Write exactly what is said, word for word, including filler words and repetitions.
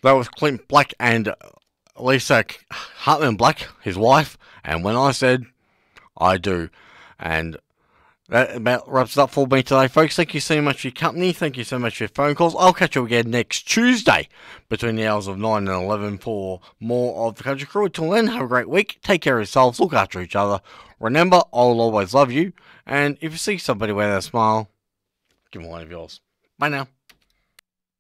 That was Clint Black and Lisa Hartman Black, his wife. And when I said, I do. And that about wraps it up for me today, folks. Thank you so much for your company. Thank you so much for your phone calls. I'll catch you again next Tuesday between the hours of nine and eleven for more of the Country Crew. Until then, have a great week. Take care of yourselves. Look after each other. Remember, I'll always love you. And if you see somebody with a smile, give them one of yours. Bye now.